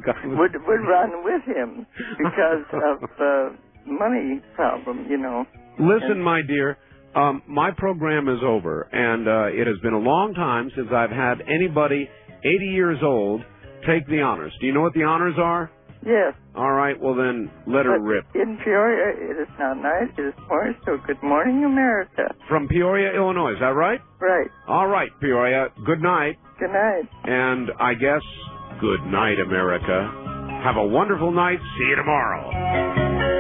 would run with him because of money problem, you know. Listen, my dear, my program is over, and it has been a long time since I've had anybody 80 years old take the honors. Do you know what the honors are? Yes. All right, well then, let her rip. In Peoria, it is not nice, it is morning, so good morning, America. From Peoria, Illinois, is that right? Right. All right, Peoria, good night. Good night. And I guess, good night, America. Have a wonderful night. See you tomorrow.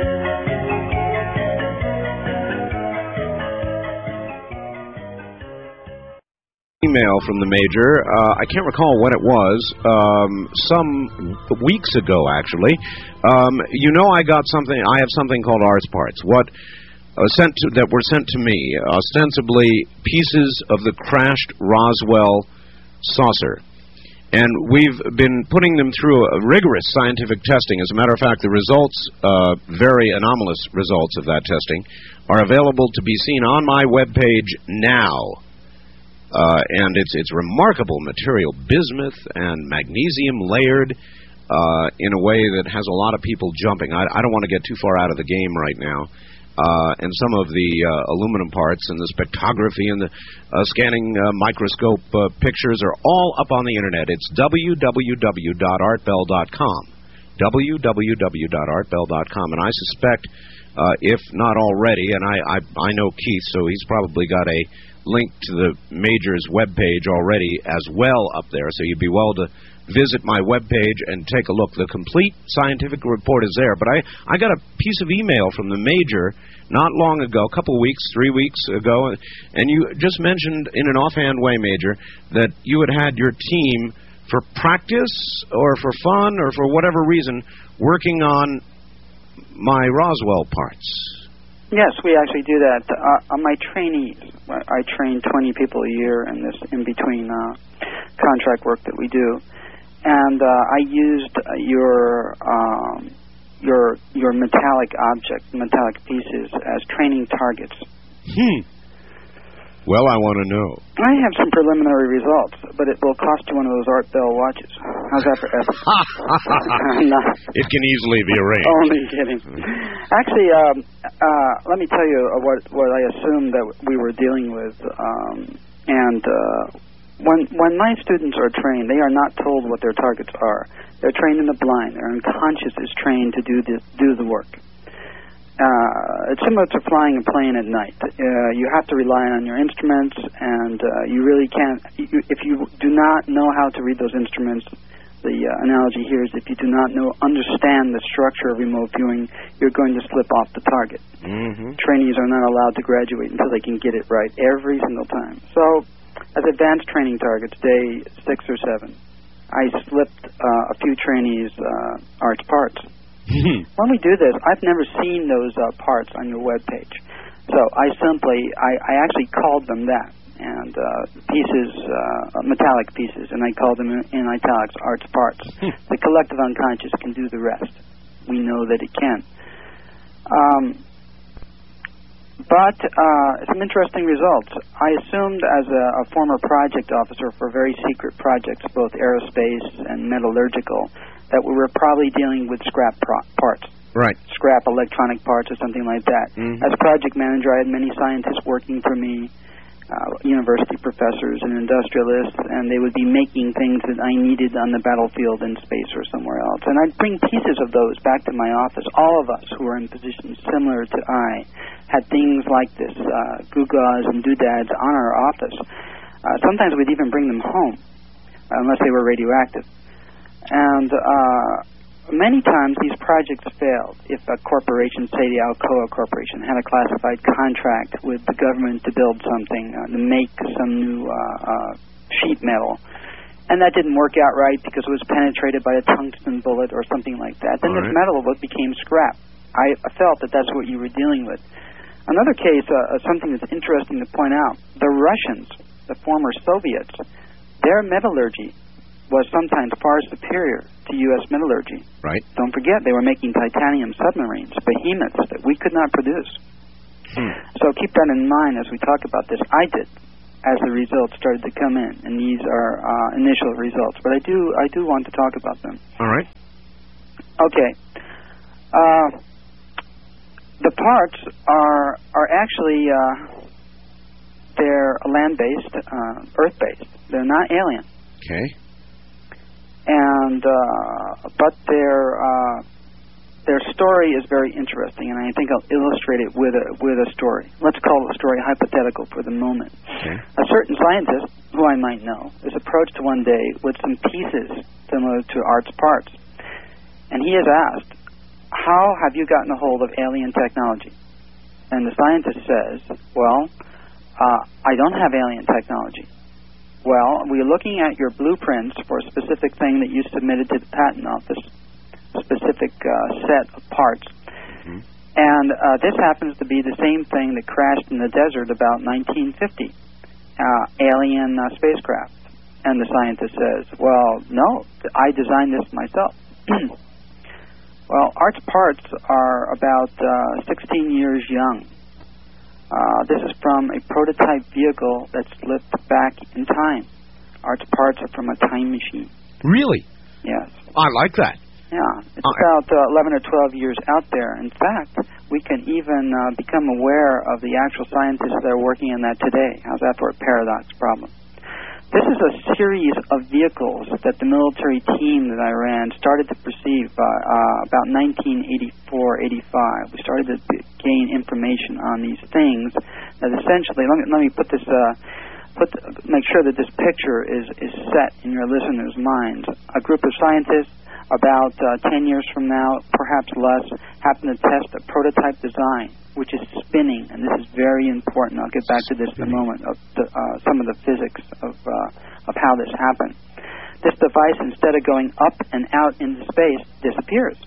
Email from the Major. I can't recall when it was. Some weeks ago, actually. You know, I have something called Arts Parts. That were sent to me, ostensibly pieces of the crashed Roswell saucer. And we've been putting them through a rigorous scientific testing. As a matter of fact, the results, very anomalous results of that testing, are available to be seen on my webpage now. And it's remarkable material, bismuth and magnesium layered in a way that has a lot of people jumping. I don't want to get too far out of the game right now. And some of the aluminum parts and the spectrography and the scanning microscope pictures are all up on the Internet. It's www.artbell.com. www.artbell.com. And I suspect, if not already, and I know Keith, so he's probably got a link to the Major's webpage already as well up there, so you'd be well to visit my webpage and take a look. The complete scientific report is there, but I got a piece of email from the Major not long ago, a couple weeks, 3 weeks ago, and you just mentioned in an offhand way, Major, that you had your team for practice or for fun or for whatever reason working on my Roswell parts. Yes, we actually do that. On my trainees, I train 20 people a year in this in-between contract work that we do. And I used your metallic pieces as training targets. Well, I want to know. I have some preliminary results, but it will cost you one of those Art Bell watches. How's that for effort? It can easily be arranged. Only kidding. Actually, let me tell you what I assumed that we were dealing with. When my students are trained, they are not told what their targets are. They're trained in the blind. Their unconscious is trained to do the work. It's similar to flying a plane at night. You have to rely on your instruments, and you really can't. If you do not know how to read those instruments, the analogy here is if you do not understand the structure of remote viewing, you're going to slip off the target. Mm-hmm. Trainees are not allowed to graduate until they can get it right every single time. So, as advanced training targets, day 6 or 7, I slipped a few trainees Arts Parts. When we do this, I've never seen those parts on your webpage. So I actually called them that, and pieces, metallic pieces, and I called them in italics Arts Parts. The collective unconscious can do the rest. We know that it can. But some interesting results. I assumed as a former project officer for very secret projects, both aerospace and metallurgical, that we were probably dealing with scrap parts. Right. Scrap electronic parts or something like that. Mm-hmm. As project manager, I had many scientists working for me, university professors and industrialists, and they would be making things that I needed on the battlefield in space or somewhere else. And I'd bring pieces of those back to my office. All of us who were in positions similar to I had things like this, gewgaws and doodads on our office. Sometimes we'd even bring them home, unless they were radioactive. And many times these projects failed. If a corporation, say the Alcoa Corporation, had a classified contract with the government to build something, to make some new sheet metal, and that didn't work out right because it was penetrated by a tungsten bullet or something like that, then this metal became scrap. I felt that that's what you were dealing with. Another case, something that's interesting to point out, the Russians, the former Soviets, their metallurgy was sometimes far superior to U.S. metallurgy. Right. Don't forget, they were making titanium submarines, behemoths that we could not produce. So keep that in mind as we talk about this. I did, as the results started to come in, and these are initial results. But I do want to talk about them. All right. Okay. The parts are actually they're land-based, Earth-based. They're not alien. Okay. And but their story is very interesting, and I think I'll illustrate it with a story. Let's call the story hypothetical for the moment. Okay. A certain scientist, who I might know, is approached one day with some pieces similar to Art's parts, and he is asked, "How have you gotten a hold of alien technology?" And the scientist says, "Well, I don't have alien technology." "Well, we're looking at your blueprints for a specific thing that you submitted to the patent office, specific set of parts. Mm-hmm. And this happens to be the same thing that crashed in the desert about 1950, alien spacecraft." And the scientist says, "Well, no, I designed this myself." Well, Art's parts are about 16 years young. This is from a prototype vehicle that slipped back in time. Art's parts are from a time machine. Really? Yes. I like that. Yeah. It's about 11 or 12 years out there. In fact, we can even become aware of the actual scientists that are working on that today. How's that for a paradox problem? This is a series of vehicles that the military team that I ran started to perceive about 1984-85. We started to gain information on these things that essentially, let me put this, make sure that this picture is set in your listeners' minds. A group of scientists, about 10 years from now, perhaps less, happen to test a prototype design, which is spinning, and this is very important. I'll get back to this in a moment, of some of the physics of how this happened. This device, instead of going up and out into space, disappears.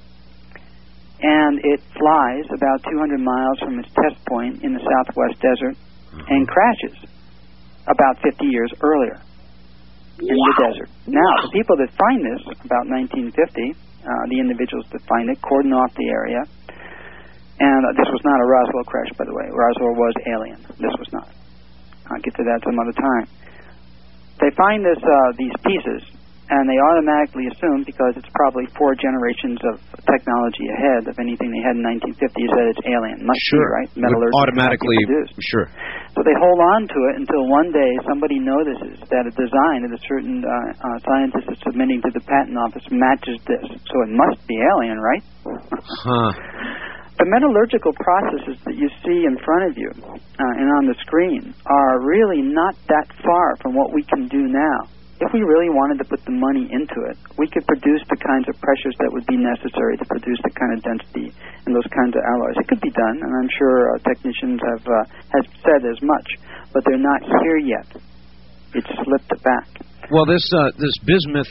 And it flies about 200 miles from its test point in the southwest desert and crashes about 50 years earlier in the desert. Now, the people that find this, about 1950, the individuals that find it, cordon off the area. And this was not a Roswell crash, by the way. Roswell was alien. This was not. I'll get to that some other time. They find these pieces, and they automatically assume, because it's probably 4 generations of technology ahead of anything they had in 1950s, that it's alien. Must be, right? Metallurgy automatically, sure. So they hold on to it until one day somebody notices that a design that a certain scientist is submitting to the patent office matches this. So it must be alien, right? Huh. The metallurgical processes that you see in front of you and on the screen are really not that far from what we can do now. If we really wanted to put the money into it, we could produce the kinds of pressures that would be necessary to produce the kind of density and those kinds of alloys. It could be done, and I'm sure technicians have said as much, but they're not here yet. It's slipped back. Well, this bismuth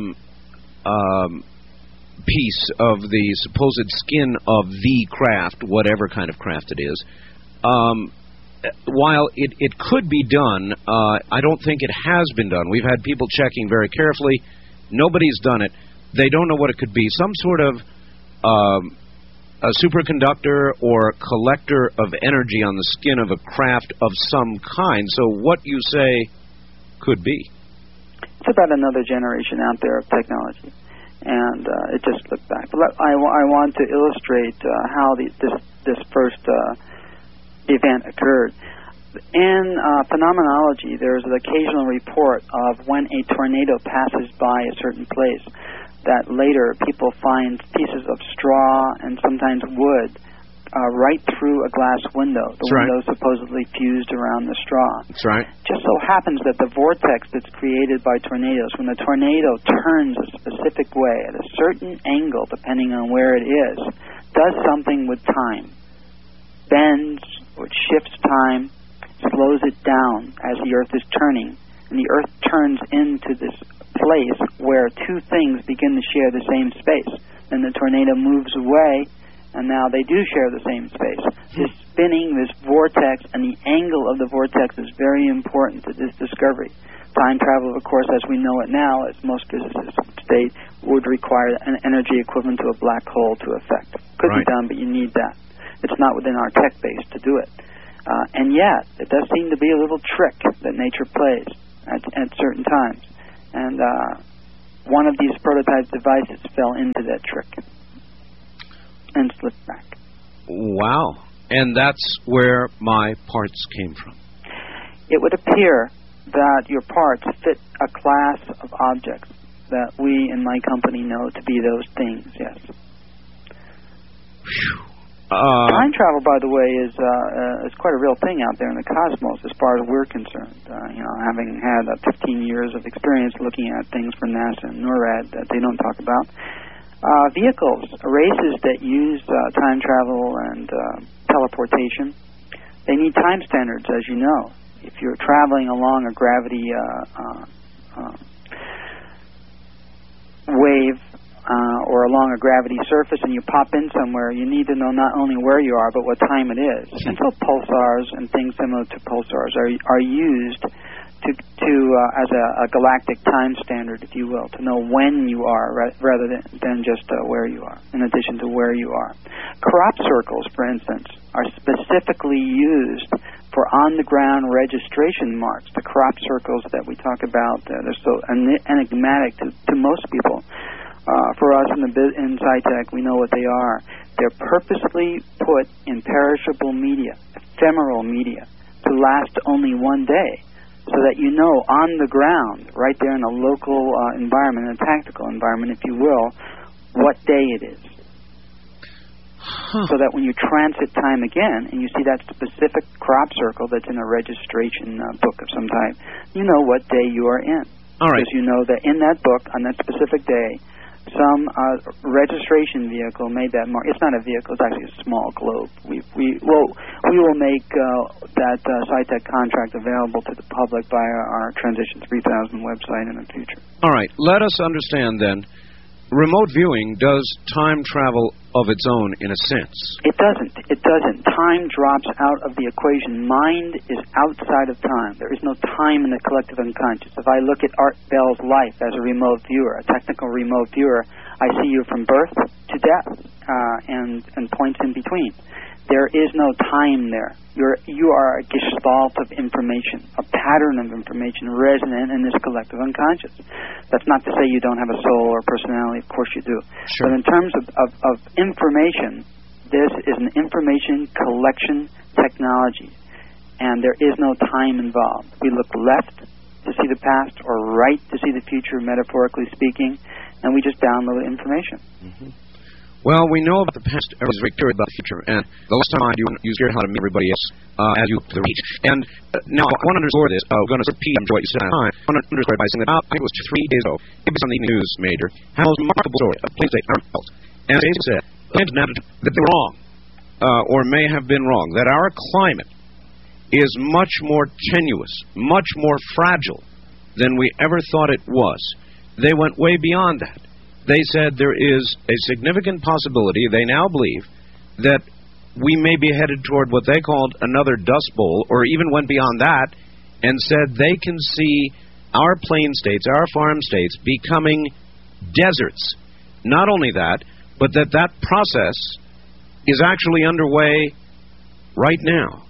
piece of the supposed skin of the craft, whatever kind of craft it is, while it could be done, I don't think it has been done. We've had people checking very carefully. Nobody's done it. They don't know what it could be. Some sort of a superconductor or collector of energy on the skin of a craft of some kind. So what you say could be? It's about another generation out there of technology. And it just slipped back. But I want to illustrate how this first event occurred. In phenomenology, there's an occasional report of when a tornado passes by a certain place, that later people find pieces of straw and sometimes wood right through a glass window. The window supposedly fused around the straw. That's right. Just so happens that the vortex that's created by tornadoes, when the tornado turns a specific way at a certain angle, depending on where it is, does something with time. Bends or shifts time, slows it down as the Earth is turning, and the Earth turns into this place where two things begin to share the same space. Then the tornado moves away, and now they do share the same space. This spinning, this vortex, and the angle of the vortex is very important to this discovery. Time travel, of course, as we know it now, as most physicists state, would require an energy equivalent to a black hole to affect. Could be done, but you need that. It's not within our tech base to do it. And yet, it does seem to be a little trick that nature plays at certain times. And one of these prototype devices fell into that trick. and slip back. Wow. And that's where my parts came from. It would appear that your parts fit a class of objects that we in my company know to be those things, yes. Time travel, by the way, is quite a real thing out there in the cosmos as far as we're concerned. Having had 15 years of experience looking at things for NASA and NORAD that they don't talk about. Vehicles, races that use time travel and teleportation, they need time standards, as you know. If you're traveling along a gravity wave or along a gravity surface and you pop in somewhere, you need to know not only where you are, but what time it is. And so pulsars and things similar to pulsars are used to as a galactic time standard, if you will, to know when you are rather than just where you are, in addition to where you are. Crop circles, for instance, are specifically used for on-the-ground registration marks. The crop circles that we talk about, they're so enigmatic to most people. For us in SciTech, we know what they are. They're purposely put in perishable media, ephemeral media, to last only one day, so that you know on the ground, right there in a local environment, a tactical environment, if you will, what day it is. So that when you transit time again and you see that specific crop circle that's in a registration book of some type, you know what day you are in. All right. Because you know that in that book, on that specific day, some registration vehicle made that mark. It's not a vehicle; it's actually a small globe. We will make that SciTech contract available to the public via our Transition 3000 website in the future. All right. Let us understand then. Remote viewing does time travel of its own in a sense. It doesn't. It doesn't. Time drops out of the equation. Mind is outside of time. There is no time in the collective unconscious. If I look at Art Bell's life as a remote viewer, a technical remote viewer, I see you from birth to death and points in between. There is no time there. You are a gestalt of information, a pattern of information resonant in this collective unconscious. That's not to say you don't have a soul or personality. Of course you do. Sure. But in terms of information, this is an information collection technology, and there is no time involved. We look left to see the past or right to see the future, metaphorically speaking, and we just download information. Mm-hmm. Well, we know about the past. Everybody's very curious about the future. And the last time I do, you hear how to meet everybody else as you to reach. And now, I want to underscore this. We're going to repeat what you said last time. I want to underscore it by saying that I think it was 3 days ago, it was on the evening news, Major, had a most remarkable story of planes that are built. And as Jason said, planes announced that they were wrong, or may have been wrong, that our climate is much more tenuous, much more fragile than we ever thought it was. They went way beyond that. They said there is a significant possibility, they now believe, that we may be headed toward what they called another dust bowl, or even went beyond that, and said they can see our plain states, our farm states, becoming deserts. Not only that, but that process is actually underway right now.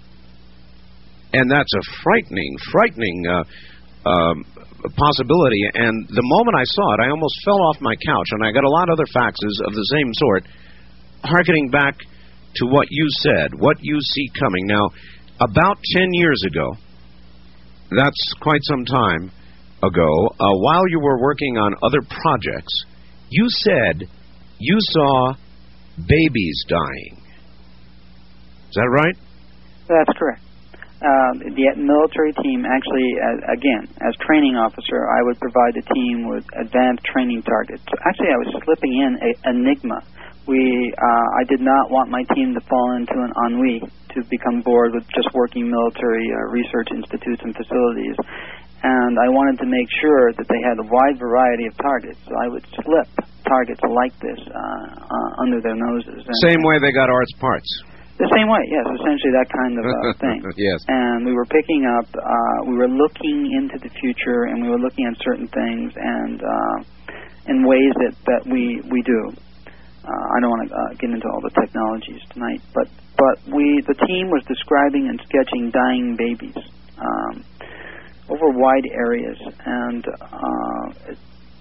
And that's a frightening possibility, and the moment I saw it, I almost fell off my couch, and I got a lot of other faxes of the same sort, hearkening back to what you said, what you see coming. Now, about 10 years ago, that's quite some time ago, while you were working on other projects, you said you saw babies dying. Is that right? That's correct. The military team actually, again, as training officer, I would provide the team with advanced training targets. Actually, I was slipping in an enigma. I did not want my team to fall into an ennui, to become bored with just working military research institutes and facilities. And I wanted to make sure that they had a wide variety of targets. So I would slip targets like this under their noses. Same way they got Art's parts. The same way, yes, essentially that kind of thing. Yes. And we were picking up, we were looking into the future, and we were looking at certain things, and in ways that we do. I don't want to get into all the technologies tonight, but the team was describing and sketching dying babies over wide areas, and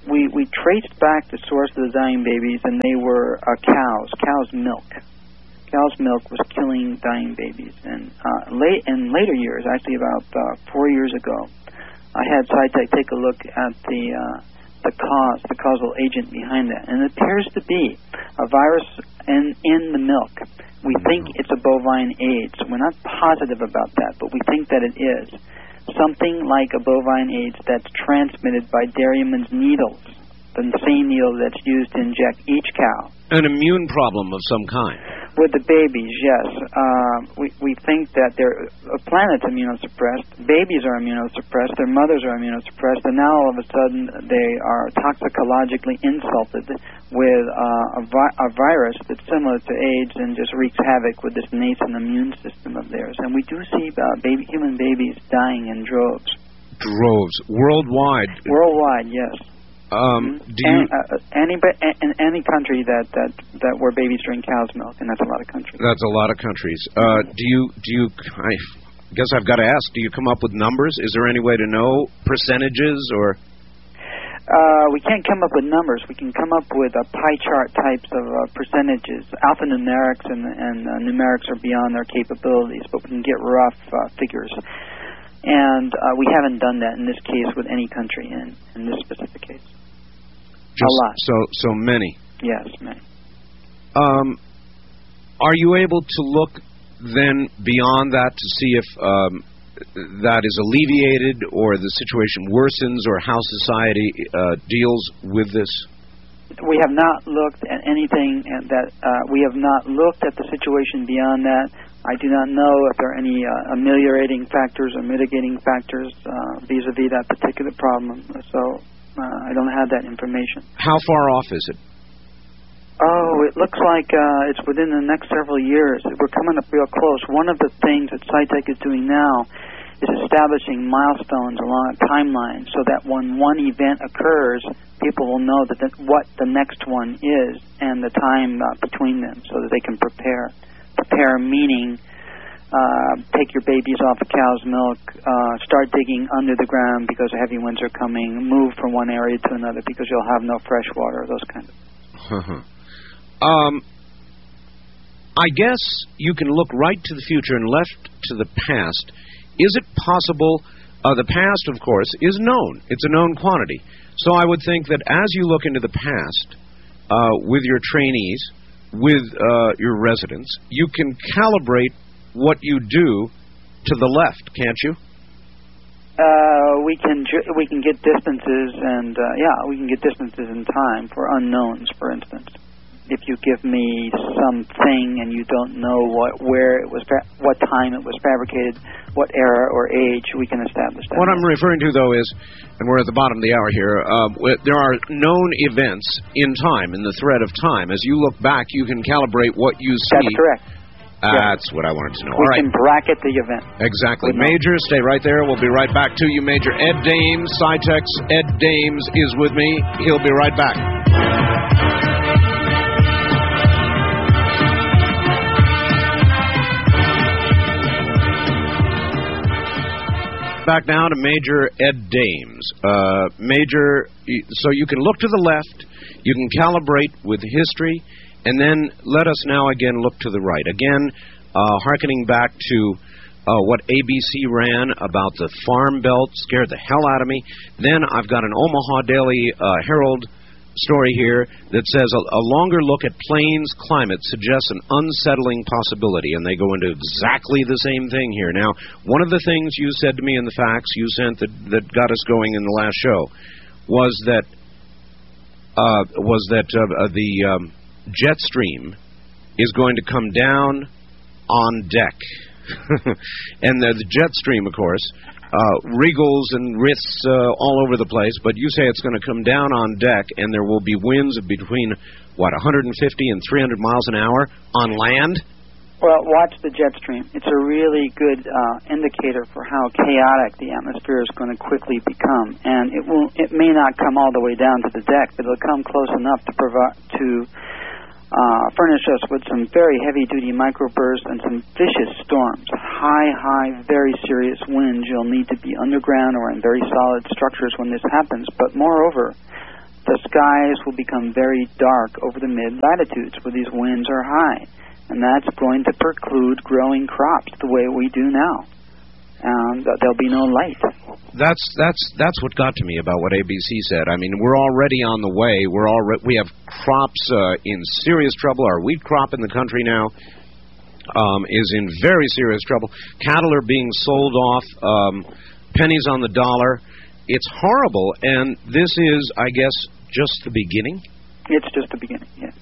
we traced back the source of the dying babies, and they were cow's milk. Cow's milk was killing dying babies. And in later years, actually about 4 years ago, I had SciTech take a look at the causal agent behind that, and it appears to be a virus in the milk. We think it's a bovine AIDS. We're not positive about that, but we think that it is. Something like a bovine AIDS that's transmitted by dairymen's needles, the same needle that's used to inject each cow. An immune problem of some kind. With the babies, yes. We think that their planet's immunosuppressed. Babies are immunosuppressed. Their mothers are immunosuppressed. And now all of a sudden they are toxicologically insulted with a virus that's similar to AIDS and just wreaks havoc with this nascent immune system of theirs. And we do see human babies dying in droves. Droves. Worldwide? Worldwide, yes. Do you in any country that where babies drink cow's milk, and that's a lot of countries. That's a lot of countries. Do you? I guess I've got to ask. Do you come up with numbers? Is there any way to know percentages or? We can't come up with numbers. We can come up with pie chart types of percentages. Alphanumerics and numerics are beyond their capabilities, but we can get rough figures. And we haven't done that in this case with any country in this specific case. Just a lot. So many. Yes, many. Are you able to look then beyond that to see if that is alleviated or the situation worsens or how society deals with this? We have not looked at anything we have not looked at the situation beyond that. I do not know if there are any ameliorating factors or mitigating factors vis-a-vis that particular problem. So I don't have that information. How far off is it? Oh, it looks like it's within the next several years. We're coming up real close. One of the things that SciTech is doing now is establishing milestones along a timeline so that when one event occurs, people will know what the next one is and the time between them so that they can prepare. Prepare meaning take your babies off of cow's milk, start digging under the ground because heavy winds are coming, move from one area to another because you'll have no fresh water, those kind of I guess you can look right to the future and left to the past. Is it possible, the past, of course, is known. It's a known quantity. So I would think that as you look into the past with your trainees, with your residents, you can calibrate what you do to the left, can't you? We can get distances, and we can get distances in time for unknowns. For instance, if you give me something and you don't know where it was, what time it was fabricated, what era or age, we can establish that. What I'm referring to, though, is, and we're at the bottom of the hour here, there are known events in time, in the thread of time. As you look back, you can calibrate what you see. That's correct. That's what I wanted to know. We can bracket the event. Exactly. Major, stay right there. We'll be right back to you, Major. Ed Dames, SciTech's Ed Dames is with me. He'll be right back. Back now to Major Ed Dames. Major, so you can look to the left, you can calibrate with history, and then let us now again look to the right. Again, hearkening back to what ABC ran about the Farm Belt, scared the hell out of me. Then I've got an Omaha Daily Herald story here that says a longer look at Plains climate suggests an unsettling possibility, and they go into exactly the same thing here. Now, one of the things you said to me in the fax you sent that got us going in the last show was that the jet stream is going to come down on deck. And the jet stream, of course, wriggles and writhes all over the place, but you say it's going to come down on deck and there will be winds of between, 150 and 300 miles an hour on land? Well, watch the jet stream. It's a really good indicator for how chaotic the atmosphere is going to quickly become. And it may not come all the way down to the deck, but it'll come close enough to furnish us with some very heavy-duty microbursts and some vicious storms. High, very serious winds. You'll need to be underground or in very solid structures when this happens. But moreover, the skies will become very dark over the mid-latitudes where these winds are high. And that's going to preclude growing crops the way we do now. And there'll be no light. That's what got to me about what ABC said. I mean, we're already on the way. We have crops in serious trouble. Our wheat crop in the country now is in very serious trouble. Cattle are being sold off, pennies on the dollar. It's horrible, and this is, I guess, just the beginning? It's just the beginning, yes.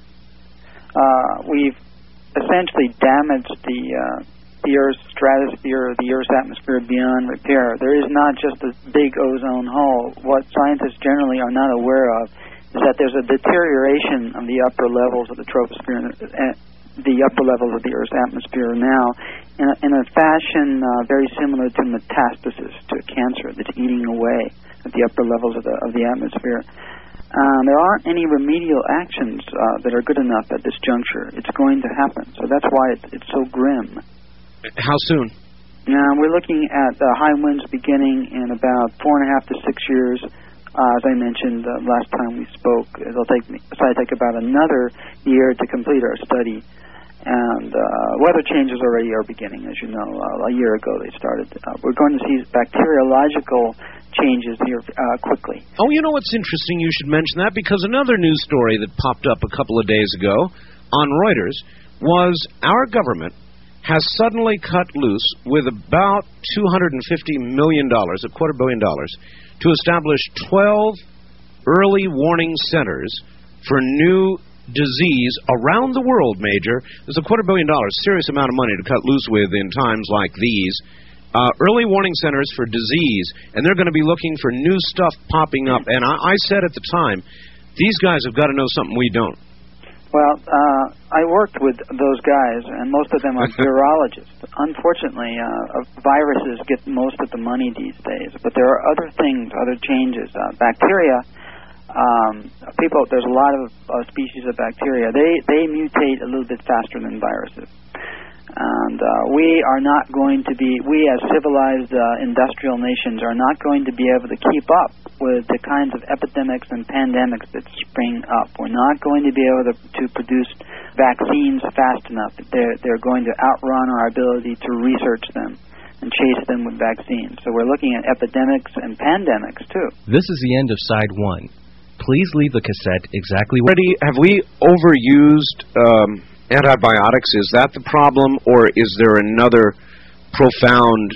We've essentially damaged the Earth's stratosphere, the Earth's atmosphere beyond repair. There is not just a big ozone hole. What scientists generally are not aware of is that there's a deterioration of the upper levels of the troposphere and the upper levels of the Earth's atmosphere now in a fashion very similar to metastasis, to a cancer that's eating away at the upper levels of the atmosphere. There aren't any remedial actions that are good enough at this juncture. It's going to happen. So that's why it's so grim. How soon? Now, we're looking at high winds beginning in about 4.5 to 6 years. As I mentioned last time we spoke, it'll take about another year to complete our study. And weather changes already are beginning, as you know. A year ago they started. We're going to see bacteriological changes here quickly. Oh, you know what's interesting? You should mention that, because another news story that popped up a couple of days ago on Reuters was our government has suddenly cut loose with about $250 million, $250 million, to establish 12 early warning centers for new disease around the world, Major. There's $250 million, serious amount of money to cut loose with in times like these. Early warning centers for disease, and they're going to be looking for new stuff popping up. And I said at the time, these guys have got to know something we don't. Well, I worked with those guys, and most of them are virologists. Unfortunately, viruses get most of the money these days, but there are other things, other changes. Bacteria, there's a lot of species of bacteria. They mutate a little bit faster than viruses. And we as civilized industrial nations are not going to be able to keep up with the kinds of epidemics and pandemics that spring up. We're not going to be able to produce vaccines fast enough. They're going to outrun our ability to research them and chase them with vaccines. So we're looking at epidemics and pandemics, too. This is the end of Side 1. Please leave the cassette exactly where... Have we overused... antibiotics, is that the problem, or is there another profound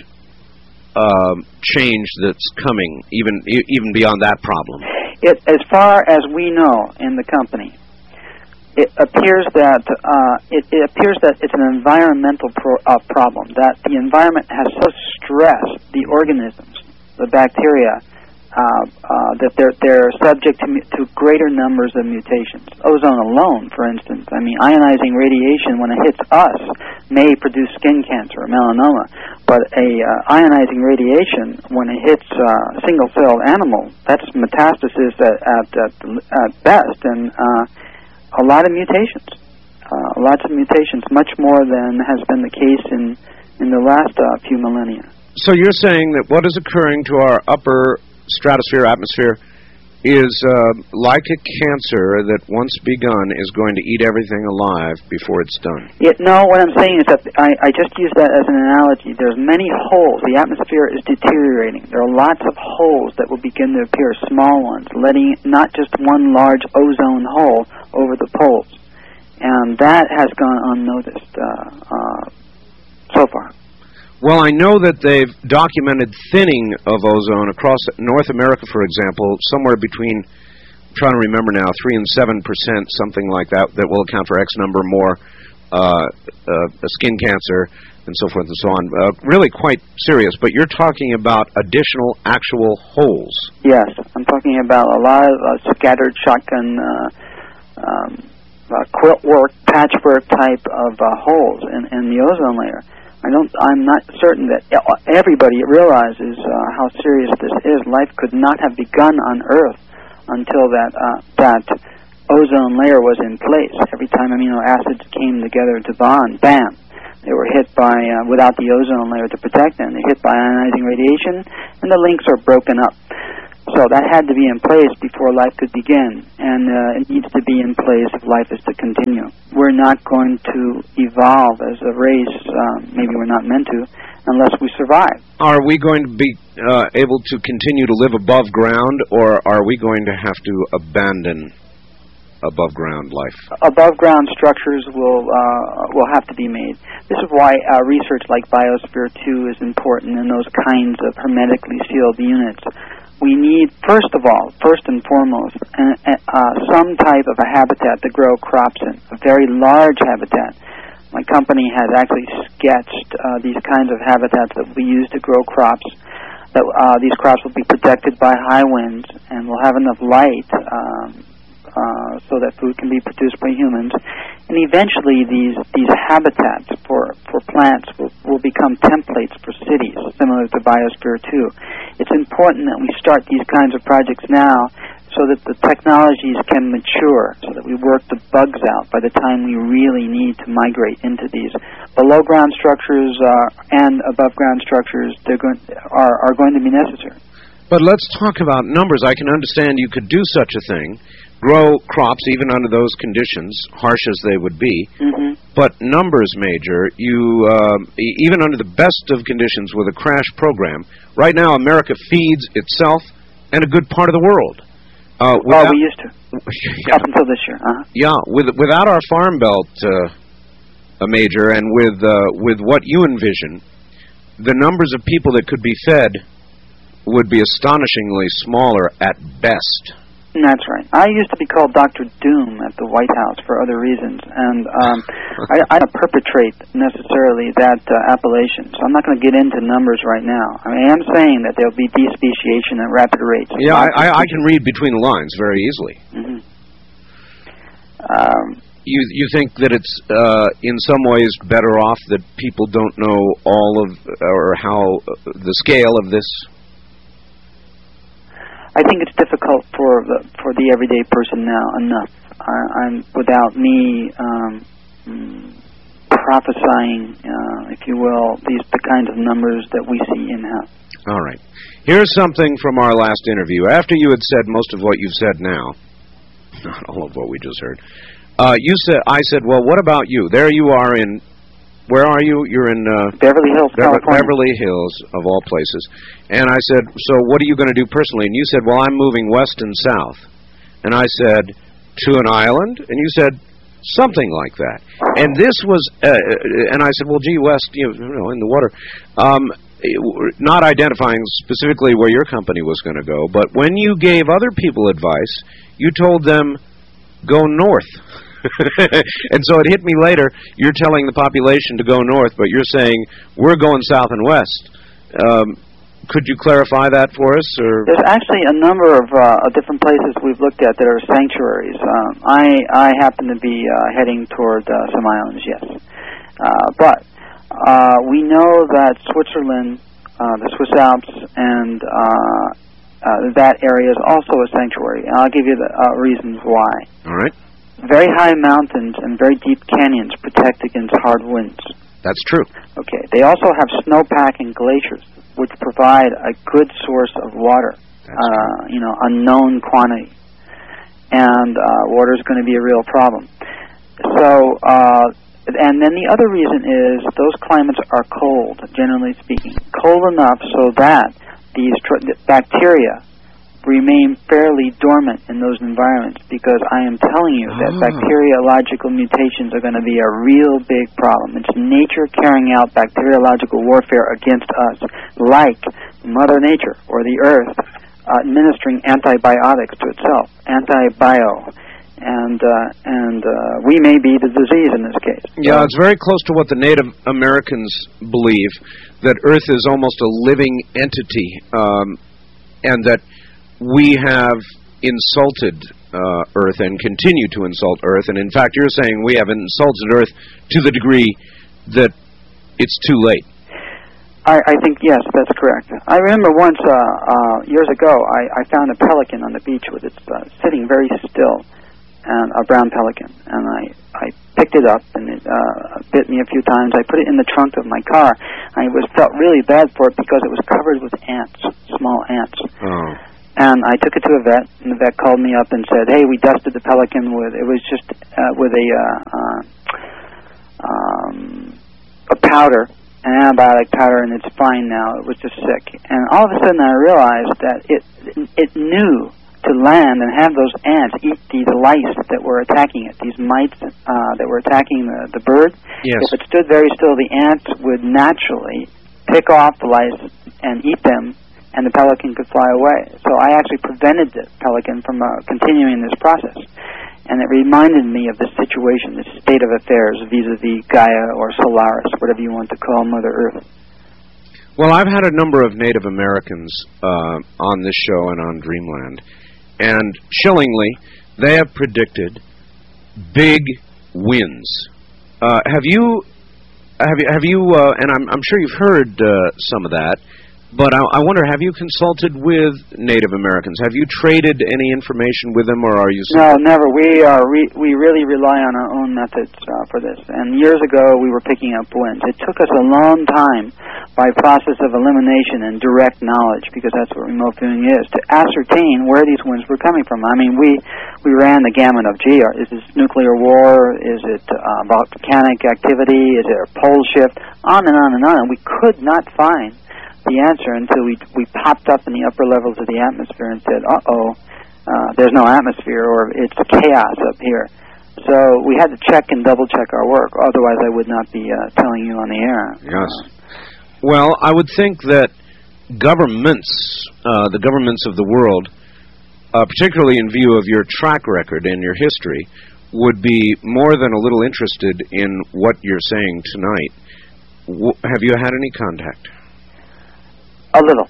change that's coming, even beyond that problem? As far as we know in the company, it appears that it's an environmental problem, that the environment has so stressed the organisms, the bacteria, that they're subject to greater numbers of mutations. Ozone alone, for instance, ionizing radiation, when it hits us, may produce skin cancer or melanoma, but ionizing radiation, when it hits a single-celled animal, that's metastasis at best, and a lot of mutations. Lots of mutations, much more than has been the case in the last few millennia. So you're saying that what is occurring to our upper stratosphere, atmosphere, is like a cancer that once begun is going to eat everything alive before it's done. No, what I'm saying is that I just used that as an analogy. There's many holes. The atmosphere is deteriorating. There are lots of holes that will begin to appear, small ones, letting not just one large ozone hole over the poles. And that has gone unnoticed so far. Well, I know that they've documented thinning of ozone across North America, for example, somewhere between, I'm trying to remember now, 3 and 7%, something like that will account for X number more skin cancer and so forth and so on. Really quite serious, but you're talking about additional actual holes. Yes, I'm talking about a lot of scattered shotgun quilt work, patchwork type of holes in the ozone layer. I'm not certain that everybody realizes how serious this is. Life could not have begun on Earth until that ozone layer was in place. Every time amino acids came together to bond, bam, they were hit by, without the ozone layer to protect them, they hit by ionizing radiation, and the links are broken up. So that had to be in place before life could begin, and it needs to be in place if life is to continue. We're not going to evolve as a race, maybe we're not meant to, unless we survive. Are we going to be able to continue to live above ground, or are we going to have to abandon above-ground life? Above-ground structures will have to be made. This is why research like Biosphere 2 is important in those kinds of hermetically sealed units. We need, first and foremost, some type of a habitat to grow crops in, a very large habitat. My company has actually sketched these kinds of habitats that we use to grow crops. That these crops will be protected by high winds and will have enough light so that food can be produced by humans. And eventually these habitats for plants will become templates for cities, similar to Biosphere 2. It's important that we start these kinds of projects now so that the technologies can mature, so that we work the bugs out by the time we really need to migrate into these. Below-ground structures and above-ground structures are going to be necessary. But let's talk about numbers. I can understand you could do such a thing, grow crops even under those conditions, harsh as they would be. Mm-hmm. But numbers, Major, you even under the best of conditions with a crash program, right now America feeds itself and a good part of the world. We used to. Up until this year. Yeah, without our farm belt, Major, and with what you envision, the numbers of people that could be fed would be astonishingly smaller at best. That's right. I used to be called Dr. Doom at the White House for other reasons, and I don't perpetrate necessarily that appellation, so I'm not going to get into numbers right now. I am saying that there will be despeciation at rapid rates. Yeah, I can read between the lines very easily. Mm-hmm. You think that it's in some ways better off that people don't know all of or how the scale of this? I think it's difficult for the everyday person now enough. Without me prophesying, if you will, the kinds of numbers that we see in-house. All right. Here's something from our last interview. After you had said most of what you've said now, not all of what we just heard, I said, well, what about you? There you are in. Where are you? You're in Beverly Hills, California. Beverly Hills, of all places. And I said, so what are you going to do personally? And you said, well, I'm moving west and south. And I said, to an island? And you said, something like that. And this was, and I said, well, gee, west, in the water. Not identifying specifically where your company was going to go, but when you gave other people advice, you told them, go north. And so it hit me later, you're telling the population to go north, but you're saying, we're going south and west. Could you clarify that for us? Or? There's actually a number of different places we've looked at that are sanctuaries. I happen to be heading toward some islands, yes. But we know that Switzerland, the Swiss Alps, and that area is also a sanctuary. And I'll give you the reasons why. All right. Very high mountains and very deep canyons protect against hard winds. That's true. Okay. They also have snowpack and glaciers, which provide a good source of water, unknown quantity. And water is going to be a real problem. So, and then the other reason is those climates are cold, generally speaking. Cold enough so that these bacteria remain fairly dormant in those environments, because I am telling you that bacteriological mutations are going to be a real big problem. It's nature carrying out bacteriological warfare against us, like Mother Nature or the Earth administering antibiotics to itself, antibio. And we may be the disease in this case. Yeah, it's very close to what the Native Americans believe, that Earth is almost a living entity, and that we have insulted Earth and continue to insult Earth. And in fact, you're saying we have insulted Earth to the degree that it's too late. I think, yes, that's correct. I remember once, years ago, I found a pelican on the beach with its sitting very still, and a brown pelican. And I picked it up, and it bit me a few times. I put it in the trunk of my car. I felt really bad for it because it was covered with ants, small ants. Oh. And I took it to a vet, and the vet called me up and said, "Hey, we dusted the pelican with a powder, an antibiotic powder, and it's fine now. It was just sick." And all of a sudden, I realized that it knew to land and have those ants eat these lice that were attacking it, these mites that were attacking the bird. Yes. If it stood very still, the ants would naturally pick off the lice and eat them, and the pelican could fly away. So I actually prevented the pelican from continuing this process. And it reminded me of the situation, the state of affairs vis-a-vis Gaia or Solaris, whatever you want to call Mother Earth. Well, I've had a number of Native Americans on this show and on Dreamland, and chillingly, they have predicted big wins. Have you? And I'm sure you've heard some of that. But I wonder, have you consulted with Native Americans? Have you traded any information with them, or are you... No, never. We really rely on our own methods for this. And years ago, we were picking up winds. It took us a long time, by process of elimination and direct knowledge, because that's what remote viewing is, to ascertain where these winds were coming from. I mean, we ran the gamut of, is this nuclear war? Is it volcanic activity? Is it a pole shift? On and on and on. And we could not find the answer until we popped up in the upper levels of the atmosphere and said, there's no atmosphere, or it's chaos up here. So we had to check and double-check our work. Otherwise, I would not be telling you on the air. Yes. Well, I would think that governments, the governments of the world, particularly in view of your track record and your history, would be more than a little interested in what you're saying tonight. Have you had any contact? A little.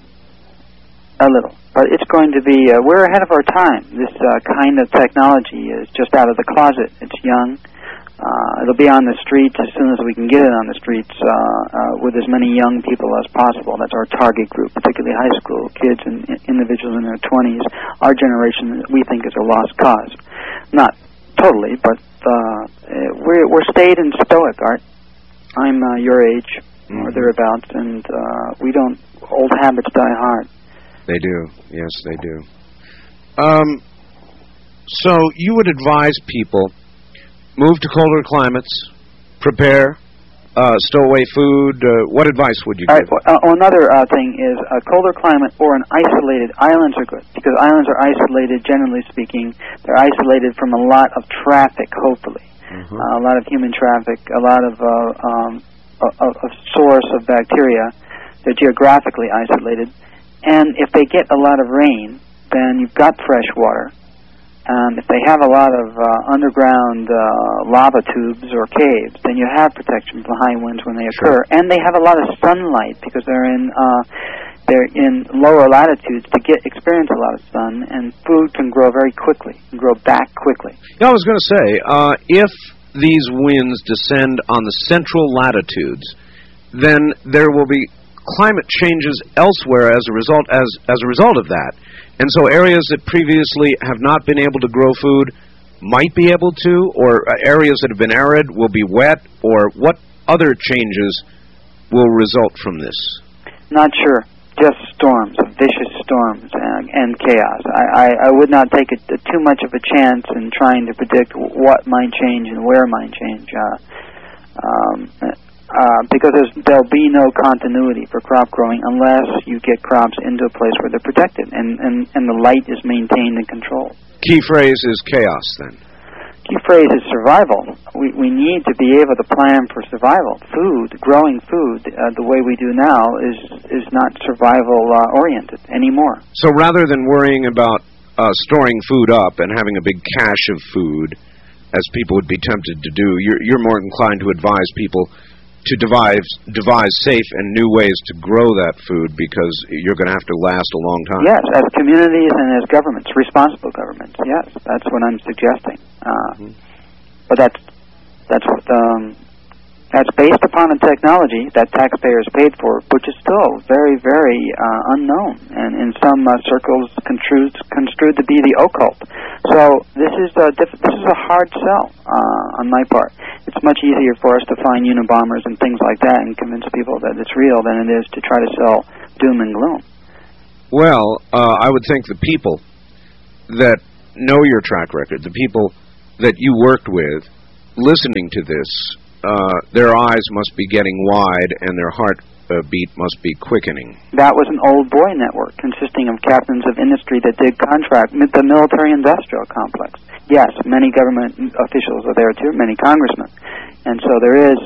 But it's going to be, we're ahead of our time. This kind of technology is just out of the closet. It's young. It'll be on the streets as soon as we can get it on the streets with as many young people as possible. That's our target group, particularly high school kids and individuals in their 20s. Our generation, we think, is a lost cause. Not totally, but we're staid and stoic, Art. I'm your age, or thereabouts, and we don't... Old habits die hard. They do. Yes, they do. So you would advise people, move to colder climates, prepare, stow away food. What advice would you give? Another thing is a colder climate or an isolated. Islands are good, because islands are isolated, generally speaking. They're isolated from a lot of traffic, hopefully. A lot of human traffic, a lot of source of bacteria. They're geographically isolated. And if they get a lot of rain, then you've got fresh water. If they have a lot of underground lava tubes or caves, then you have protection from high winds when they occur. Sure. And they have a lot of sunlight, because they're in lower latitudes to experience a lot of sun, and food can grow very quickly, can grow back quickly. Yeah, I was going to say, if these winds descend on the central latitudes, then there will be climate changes elsewhere as a result of that. And so areas that previously have not been able to grow food might be able to, or areas that have been arid will be wet, or what other changes will result from this? Not sure. Just storms, vicious storms, and chaos. I would not take too much of a chance in trying to predict what might change and where might change. Because there'll be no continuity for crop growing unless you get crops into a place where they're protected and the light is maintained and controlled. Key phrase is chaos, then. Key phrase is survival. We need to be able to plan for survival. Growing food, the way we do now is not survival-oriented anymore. So rather than worrying about storing food up and having a big cache of food, as people would be tempted to do, you're more inclined to advise people to devise safe and new ways to grow that food, because you're going to have to last a long time. Yes, as communities and as governments, responsible governments. Yes, that's what I'm suggesting. But that's based upon a technology that taxpayers paid for, which is still very, very unknown, and in some circles construed to be the occult. So this is a hard sell on my part. It's much easier for us to find Unabombers and things like that and convince people that it's real than it is to try to sell doom and gloom. Well, I would think the people that know your track record, the people that you worked with, listening to this, their eyes must be getting wide and their heart beat must be quickening. That was an old boy network consisting of captains of industry that did contract with the military-industrial complex. Yes, many government officials are there too, many congressmen, and so there is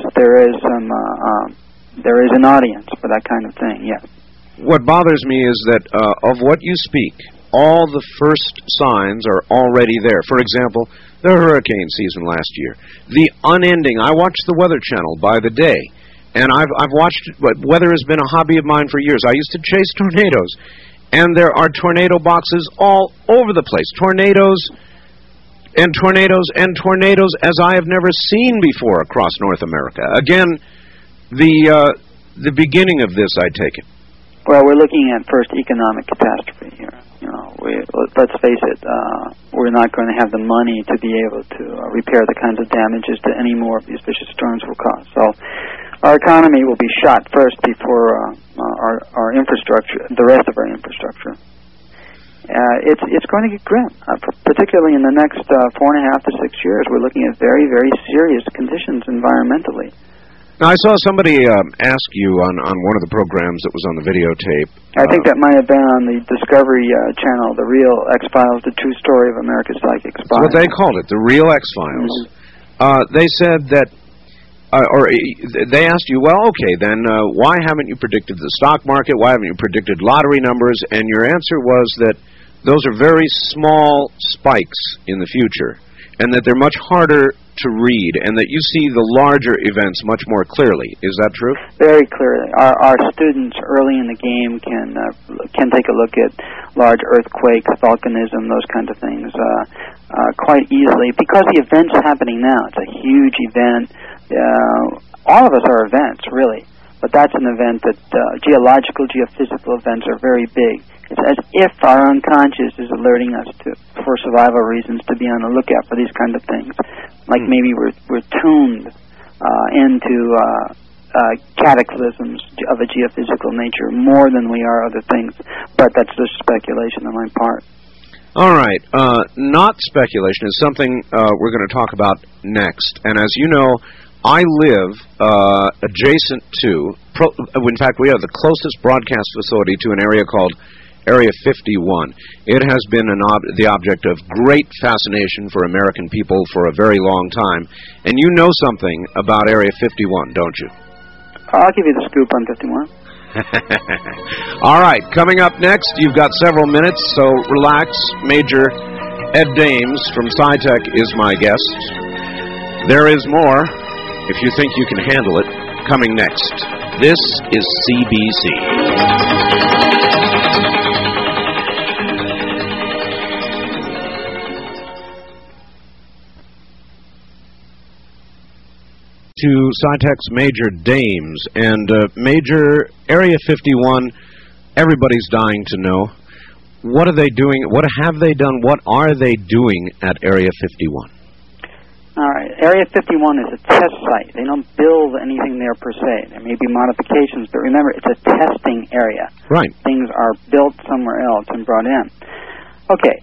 an audience for that kind of thing. Yes. What bothers me is that of what you speak, all the first signs are already there. For example, the hurricane season last year, the unending. I watch the Weather Channel by the day. And I've watched it, but weather has been a hobby of mine for years. I used to chase tornadoes, and there are tornado boxes all over the place. Tornadoes and tornadoes and tornadoes as I have never seen before across North America. Again, the beginning of this, I take it. Well, we're looking at first economic catastrophe here. You know, let's face it, we're not going to have the money to be able to repair the kinds of damages that any more of these vicious storms will cause. So our economy will be shot first before our infrastructure, the rest of our infrastructure. It's going to get grim, particularly in the next 4.5 to 6 years. We're looking at very, very serious conditions environmentally. Now, I saw somebody ask you on one of the programs that was on the videotape. I think that might have been on the Discovery Channel, The Real X-Files, The True Story of America's Psychic Spies. That's what they called it, The Real X-Files. Mm-hmm. They said that, or they asked you, well, okay, then why haven't you predicted the stock market? Why haven't you predicted lottery numbers? And your answer was that those are very small spikes in the future, and that they're much harder to read, and that you see the larger events much more clearly. Is that true? Very clearly. Our students early in the game can take a look at large earthquakes, volcanism, those kinds of things quite easily, because the event's happening now. It's a huge event. All of us are events, really, but that's an event that geological, geophysical events are very big. It's as if our unconscious is alerting us for survival reasons, to be on the lookout for these kinds of things. Like maybe we're tuned into cataclysms of a geophysical nature more than we are other things. But that's just speculation on my part. All right. Not speculation is something we're going to talk about next. And as you know, I live adjacent to, in fact, we are the closest broadcast facility to an area called Area 51. It has been the object of great fascination for American people for a very long time. And you know something about Area 51, don't you? I'll give you the scoop on 51. All right, coming up next, you've got several minutes, so relax. Major Ed Dames from SciTech is my guest. There is more, if you think you can handle it, coming next. This is CBC. To SciTech's Major Dames, and Major, Area 51, everybody's dying to know. What are they doing? What have they done? What are they doing at Area 51? All right. Area 51 is a test site. They don't build anything there per se. There may be modifications, but remember, it's a testing area. Right. Things are built somewhere else and brought in. Okay.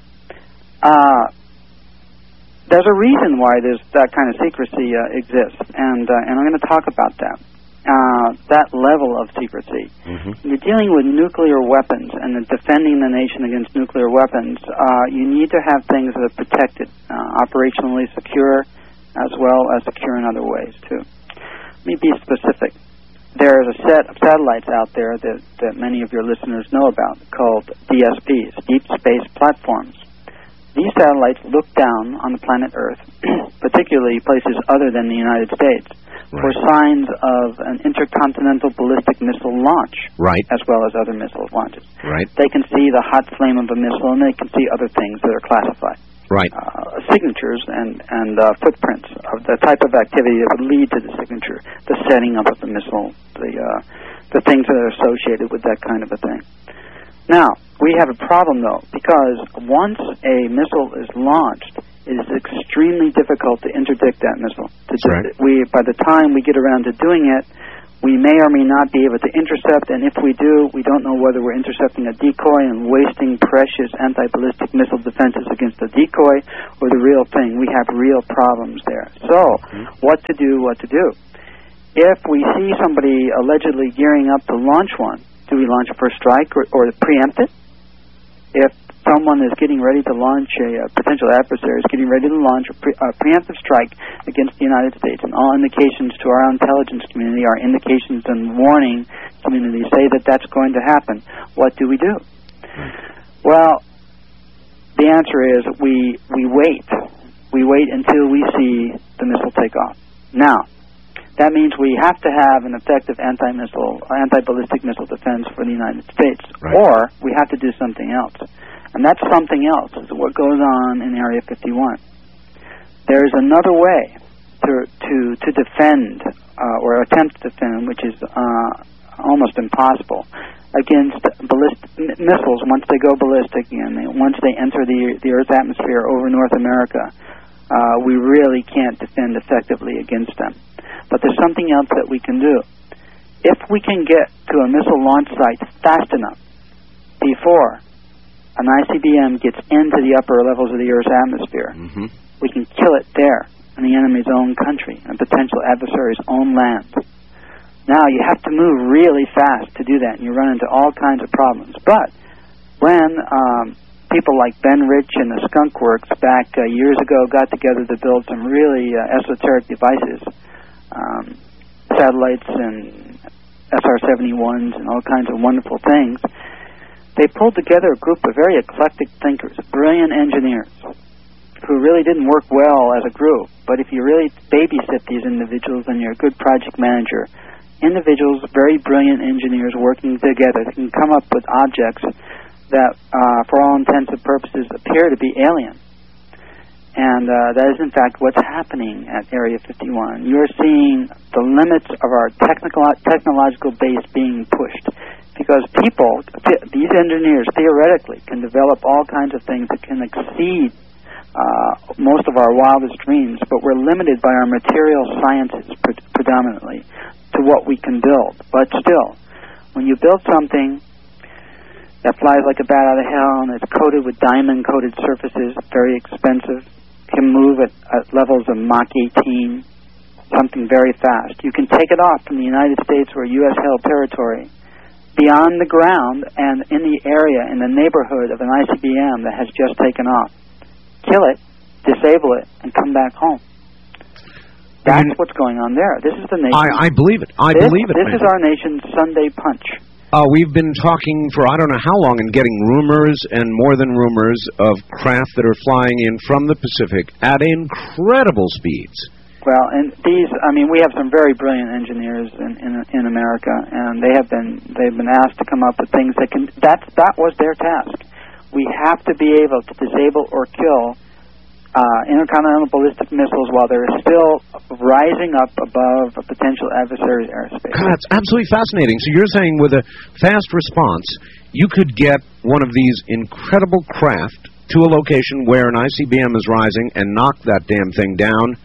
There's a reason why that kind of secrecy exists, and I'm going to talk about that. That level of secrecy. Mm-hmm. You're dealing with nuclear weapons, and defending the nation against nuclear weapons, you need to have things that are protected, operationally secure, as well as secure in other ways, too. Let me be specific. There's a set of satellites out there that many of your listeners know about called DSPs, Deep Space Platforms. These satellites look down on the planet Earth, particularly places other than the United States, for signs of an intercontinental ballistic missile launch, as well as other missile launches. They can see the hot flame of a missile, and they can see other things that are classified. Signatures and footprints of the type of activity that would lead to the signature, the setting up of the missile, the things that are associated with that kind of a thing. Now, we have a problem, though, because once a missile is launched, it is extremely difficult to interdict that missile. By the time we get around to doing it, We may or may not be able to intercept, and if we do, we don't know whether we're intercepting a decoy and wasting precious anti-ballistic missile defenses against the decoy or the real thing. We have real problems there. So, what to do, what to do. If we see somebody allegedly gearing up to launch one, do we launch a first strike or preempt it? If someone is getting ready to launch, a potential adversary is getting ready to launch a preemptive strike against the United States, and all indications to our intelligence community, our indications and warning community say that that's going to happen, what do we do? Well, the answer is we wait. We wait until we see the missile take off. Now, that means we have to have an effective anti-ballistic missile defense for the United States, or we have to do something else. And that something else is what goes on in Area 51. There's another way to defend or attempt to defend, which is almost impossible, against missiles once they go ballistic and once they enter the Earth's atmosphere over North America. We really can't defend effectively against them. But there's something else that we can do. If we can get to a missile launch site fast enough before an ICBM gets into the upper levels of the Earth's atmosphere, we can kill it there in the enemy's own country, and potential adversary's own land. Now, you have to move really fast to do that, and you run into all kinds of problems. But when people like Ben Rich and the Skunk Works back years ago got together to build some really esoteric devices, satellites and SR-71s and all kinds of wonderful things, they pulled together a group of very eclectic thinkers, brilliant engineers, who really didn't work well as a group. But if you really babysit these individuals, then you're a good project manager. Individuals, very brilliant engineers working together, they can come up with objects that, for all intents and purposes, appear to be alien. And that is, in fact, what's happening at Area 51. You're seeing the limits of our technological base being pushed. Because people, these engineers, theoretically, can develop all kinds of things that can exceed most of our wildest dreams, but we're limited by our material sciences predominantly to what we can build. But still, when you build something that flies like a bat out of hell and it's coated with diamond-coated surfaces, very expensive, can move at levels of Mach 18, something very fast. You can take it off from the United States or U.S.-held territory beyond the ground and in the area, in the neighborhood of an ICBM that has just taken off. Kill it, disable it, and come back home. That's what's going on there. This is the nation. I believe it. I believe it. This is our nation's Sunday punch. We've been talking for I don't know how long and getting rumors and more than rumors of craft that are flying in from the Pacific at incredible speeds. Well, and these, I mean, we have some very brilliant engineers in America, and they've been asked to come up with things that can. That was their task. We have to be able to disable or kill intercontinental ballistic missiles while they're still rising up above a potential adversary's airspace. God, that's absolutely fascinating. So you're saying with a fast response, you could get one of these incredible craft to a location where an ICBM is rising and knock that damn thing down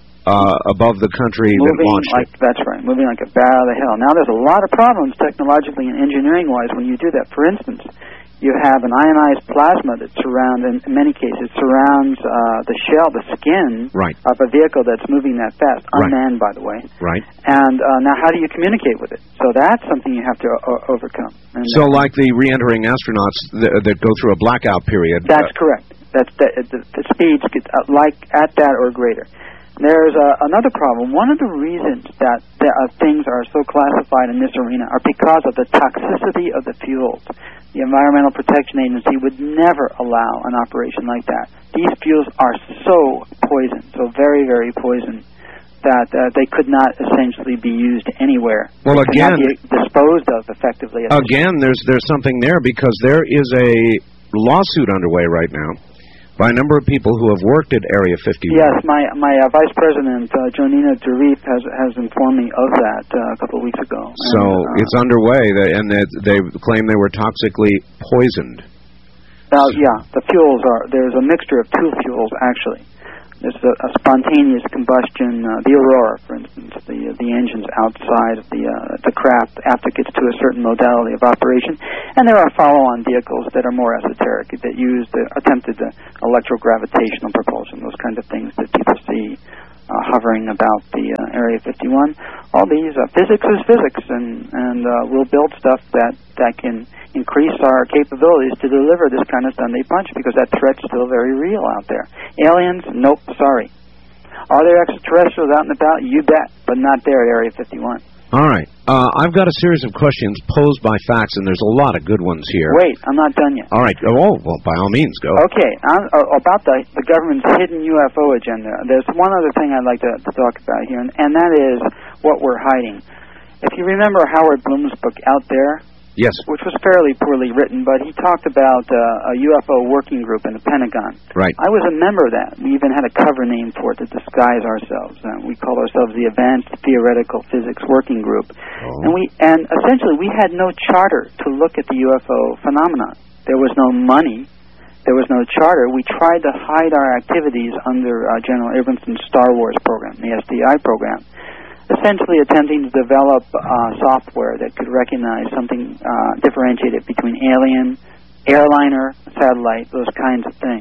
above the country that launched it. That's right, moving like a bat out of hell. Now, there's a lot of problems technologically and engineering-wise when you do that. For instance, you have an ionized plasma that surrounds, in many cases, surrounds the shell, the skin of a vehicle that's moving that fast, unmanned, by the way. Right. And now, how do you communicate with it? So that's something you have to overcome. And so, like the re-entering astronauts that go through a blackout period. That's correct. The speeds get like at that or greater. There's another problem. One of the reasons that things are so classified in this arena are because of the toxicity of the fuels. The Environmental Protection Agency would never allow an operation like that. These fuels are so poison, so very, very poison, that they could not essentially be used anywhere. Well, they could not be disposed of effectively. Again, there's something there because there is a lawsuit underway right now by a number of people who have worked at Area 51. Yes, my Vice President, Jonina Durif, has informed me of that a couple of weeks ago. So it's underway, and they claim they were toxically poisoned. Yeah, the fuels there's a mixture of two fuels, actually. There's a spontaneous combustion, the Aurora, for instance, the engines outside of the craft after it gets to a certain modality of operation. And there are follow-on vehicles that are more esoteric, that use the attempted electrogravitational propulsion, those kinds of things that people see hovering about the Area 51. All these, physics is physics, and we'll build stuff that can increase our capabilities to deliver this kind of Sunday punch, because that threat's still very real out there. Aliens? Nope, sorry. Are there extraterrestrials out and about? You bet, but not there at Area 51. All right. I've got a series of questions posed by fax, and there's a lot of good ones here. Wait, I'm not done yet. All right. Oh, well, by all means, go. Okay, about the government's hidden UFO agenda, there's one other thing I'd like to talk about here, and that is what we're hiding. If you remember Howard Bloom's book, Out There, yes, which was fairly poorly written, but he talked about a UFO working group in the Pentagon. Right. I was a member of that. We even had a cover name for it to disguise ourselves. We called ourselves the Advanced Theoretical Physics Working Group. Oh. And essentially we had no charter to look at the UFO phenomenon. There was no money. There was no charter. We tried to hide our activities under General Abrams' Star Wars program, the SDI program, essentially attempting to develop software that could recognize something differentiated between alien, airliner, satellite, those kinds of things.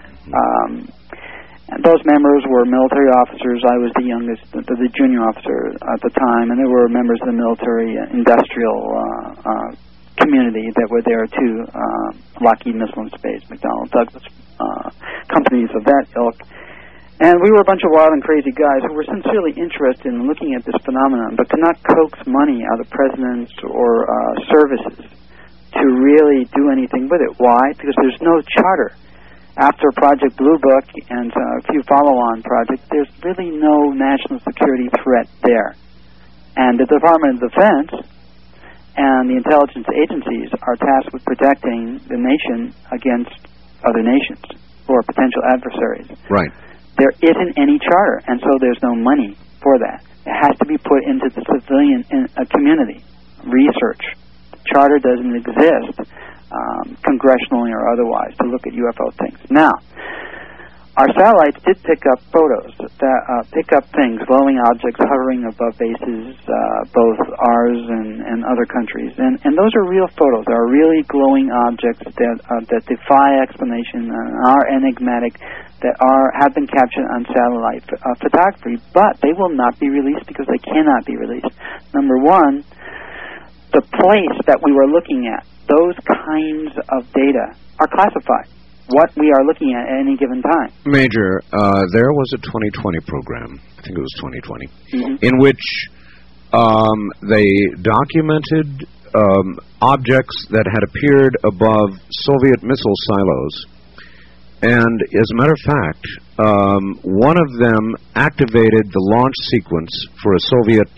And those members were military officers. I was the youngest, the junior officer at the time, and there were members of the military industrial community that were there too, Lockheed Missile and Space, McDonnell Douglas, companies of that ilk. And we were a bunch of wild and crazy guys who were sincerely interested in looking at this phenomenon, but could not coax money out of presidents or services to really do anything with it. Why? Because there's no charter. After Project Blue Book and a few follow-on projects, there's really no national security threat there. And the Department of Defense and the intelligence agencies are tasked with protecting the nation against other nations who are potential adversaries. Right. There isn't any charter, and so there's no money for that. It has to be put into the civilian community, research. The charter doesn't exist, congressionally or otherwise, to look at UFO things. Now, our satellites did pick up photos, pick up things, glowing objects hovering above bases, both ours and other countries. And those are real photos. They are really glowing objects that defy explanation and are enigmatic, that have been captured on satellite photography, but they will not be released because they cannot be released. Number one, the place that we were looking at, those kinds of data are classified. What we are looking at any given time. Major, there was a 2020 program, I think it was 2020, in which they documented objects that had appeared above Soviet missile silos. And as a matter of fact, one of them activated the launch sequence for a Soviet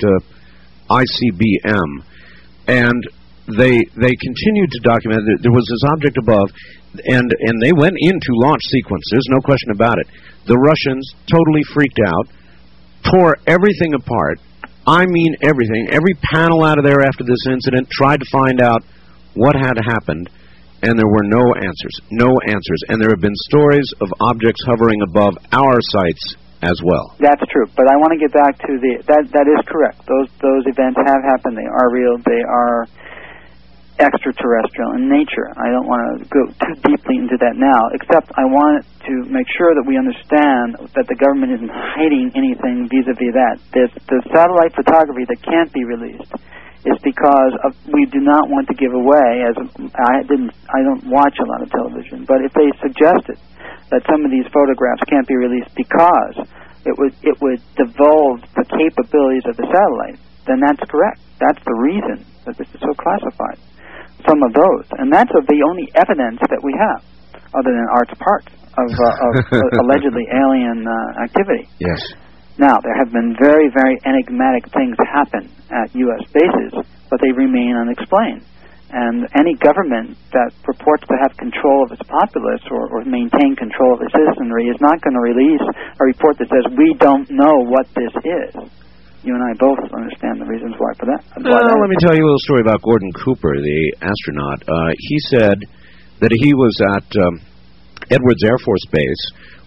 ICBM, and they continued to document that there was this object above, and they went into launch sequence. There's no question about it. The Russians totally freaked out, tore everything apart. I mean everything. Every panel out of there after this incident, tried to find out what had happened. And there were no answers. No answers. And there have been stories of objects hovering above our sites as well. That's true. But I want to get back to that is correct. Those events have happened. They are real. They are extraterrestrial in nature. I don't want to go too deeply into that now, except I want to make sure that we understand that the government isn't hiding anything vis-a-vis that. The satellite photography that can't be released is because we do not want to give away, as I don't watch a lot of television, but if they suggested that some of these photographs can't be released because it would divulge the capabilities of the satellite, then that's correct. That's the reason that this is so classified. Some of those. And that's the only evidence that we have, other than Art's parts, of allegedly alien activity. Yes. Now, there have been very, very enigmatic things happen at U.S. bases, but they remain unexplained. And any government that purports to have control of its populace or maintain control of its citizenry is not going to release a report that says, we don't know what this is. You and I both understand the reasons why for that. Let me tell you a little story about Gordon Cooper, the astronaut. He said that he was at Edwards Air Force Base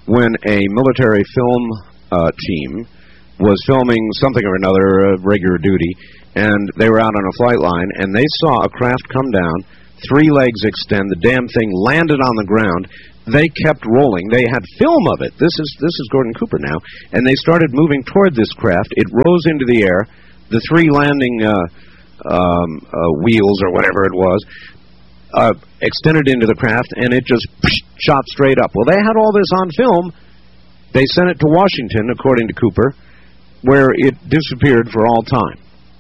when a military film team was filming something or another, regular duty, and they were out on a flight line, and they saw a craft come down, 3 legs extend, the damn thing landed on the ground. They kept rolling. They had film of it. This is Gordon Cooper now, and they started moving toward this craft. It rose into the air. The 3 landing wheels or whatever it was extended into the craft, and it just shot straight up. Well, they had all this on film. They sent it to Washington, according to Cooper, where it disappeared for all time.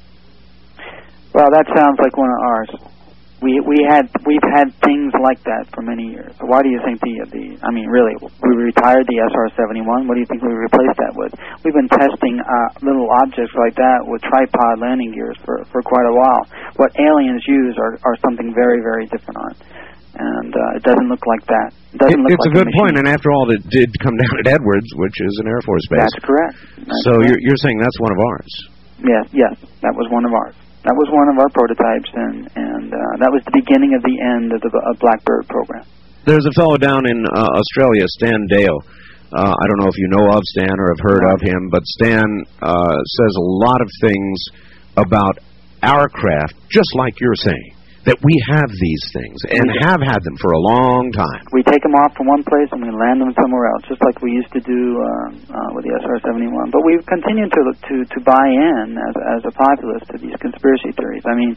Well, that sounds like one of ours. We've had things like that for many years. Why do you think really, we retired the SR-71. What do you think we replaced that with? We've been testing little objects like that with tripod landing gears for quite a while. What aliens use are something very, very different on it. And it doesn't look like that. It's a good point, and after all, it did come down at Edwards, which is an Air Force base. That's correct. So you're saying that's one of ours? Yes, that was one of ours. That was one of our prototypes, and that was the beginning of the end of the Blackbird program. There's a fellow down in Australia, Stan Dale. I don't know if you know of Stan or have heard of him, but Stan says a lot of things about our craft, just like you're saying, that we have these things and have had them for a long time. We take them off from one place and we land them somewhere else, just like we used to do with the SR-71. But we've continued to buy in as a populace to these conspiracy theories. I mean,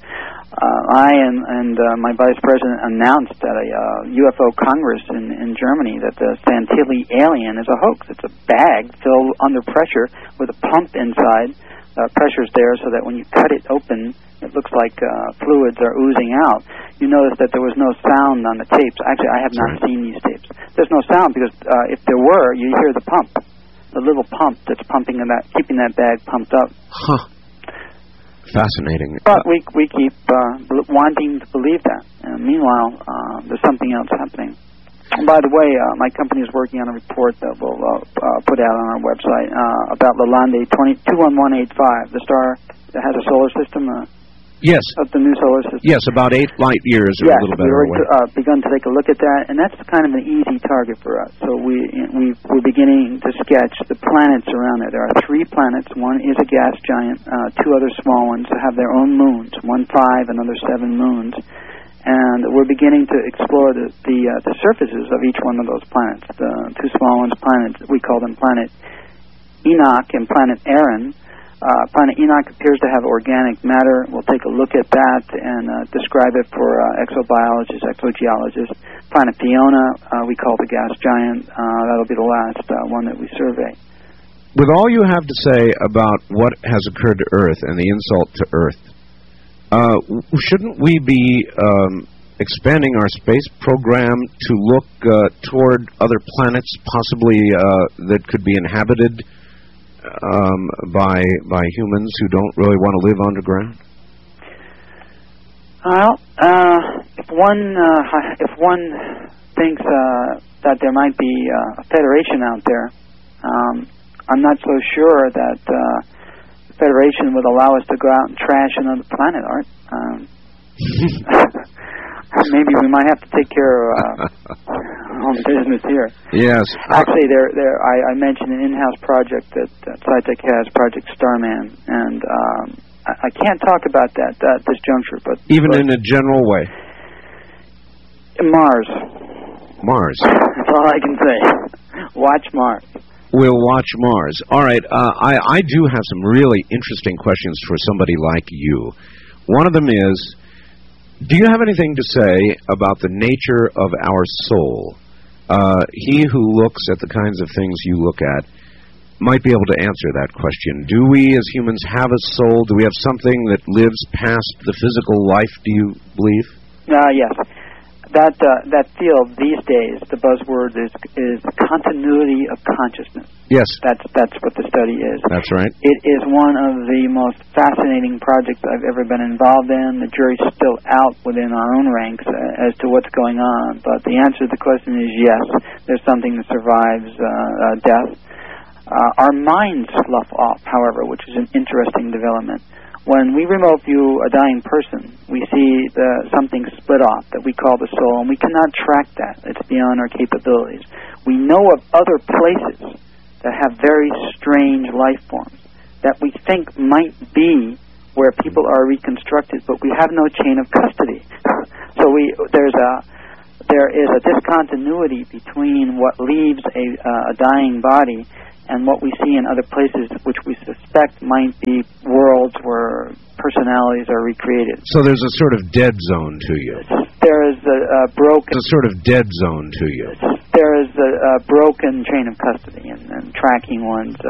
I and my vice president announced at a UFO Congress in Germany that the Santilli alien is a hoax. It's a bag filled under pressure with a pump inside. Pressure's there so that when you cut it open, it looks like fluids are oozing out. You notice that there was no sound on the tapes. Actually, I have not seen these tapes. There's no sound because if there were, you hear the pump, the little pump that's pumping that, keeping that bag pumped up. Huh. Fascinating. But we keep wanting to believe that. And meanwhile, there's something else happening. And by the way, my company is working on a report that we'll put out on our website about Lalande 21185, the star that has a solar system. Yes. Of the new solar system. Yes, about 8 light years or a little better away. We've begun to take a look at that, and that's kind of an easy target for us. So we're beginning to sketch the planets around it. There are 3 planets. One is a gas giant. 2 other small ones that have their own moons. 1 5, another 7 moons. And we're beginning to explore the surfaces of each one of those planets. The 2 small ones, we call them Planet Enoch and Planet Erin. Planet Enoch appears to have organic matter. We'll take a look at that and describe it for exobiologists, exogeologists. Planet Fiona, we call the gas giant. That'll be the last one that we survey. With all you have to say about what has occurred to Earth and the insult to Earth, shouldn't we be expanding our space program to look toward other planets, possibly that could be inhabited by humans who don't really want to live underground? Well, if one thinks that there might be a federation out there, I'm not so sure that Federation would allow us to go out and trash another planet, Art. Maybe we might have to take care of our own business here. Yes. Actually, I mentioned an in-house project that SciTech has, Project Starman, and I can't talk about that at this juncture, but in a general way. Mars. That's all I can say. Watch Mars. We'll watch Mars. All right. I do have some really interesting questions for somebody like you. One of them is, do you have anything to say about the nature of our soul? He who looks at the kinds of things you look at might be able to answer that question. Do we as humans have a soul? Do we have something that lives past the physical life, do you believe? Yes. That field these days, the buzzword is continuity of consciousness. Yes. That's what the study is. That's right. It is one of the most fascinating projects I've ever been involved in. The jury's still out within our own ranks as to what's going on, but the answer to the question is yes, there's something that survives death. Our minds slough off, however, which is an interesting development. When we remote view a dying person, we see something split off that we call the soul, and we cannot track that. It's beyond our capabilities. we know of other places that have very strange life forms that we think might be where people are reconstructed, but we have no chain of custody. So there is a discontinuity between what leaves a dying body and what we see in other places, which we suspect might be worlds where personalities are recreated. So there's a sort of dead zone to you. There is a broken... There's a sort of dead zone to you. There is a broken chain of custody and tracking one's